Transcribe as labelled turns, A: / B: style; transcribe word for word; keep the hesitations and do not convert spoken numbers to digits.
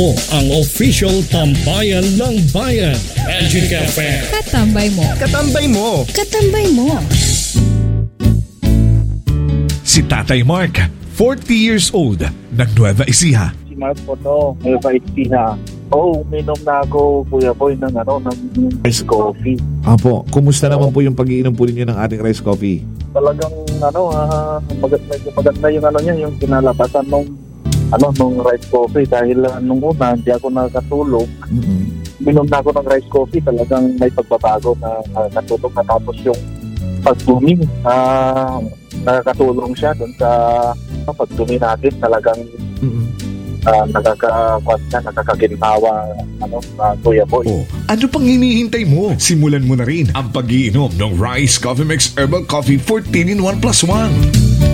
A: Ang official tambayan ng bayan. Magic F M.
B: Katambay mo.
C: Katambay mo.
B: Katambay mo.
D: Si Tatay Mark, forty years old, nag-Nueva Ecija.
E: Si Mark po to, Nueva Ecija. Oo, oh, uminom na ako, Kuya Boy, ng, ano, ng rice coffee.
F: Apo, kumusta naman po yung pag-iinom po ninyo ng ating rice coffee?
E: Talagang, ano, uh, maganda, maganda yung, ano niya, yung kinalabasan nung, ano, nung rice coffee. Dahil uh, nung una, hindi ako nakatulog.
F: Mm-hmm.
E: Uminom na ako ng rice coffee, talagang may pagbabago na uh, natulog na tapos yung pag-dumi. Uh, nakakatulong siya dun sa uh, pag-dumi natin. Talagang,
F: Mm-hmm.
E: Uh, nakaka-kwan na, nakakaginhawa, ano, uh, Kuya Boy.
D: Oh, ano pang hinihintay mo? Simulan mo na rin ang pag-iinom ng Rice Coffee Mix Herbal Coffee fourteen in one plus one.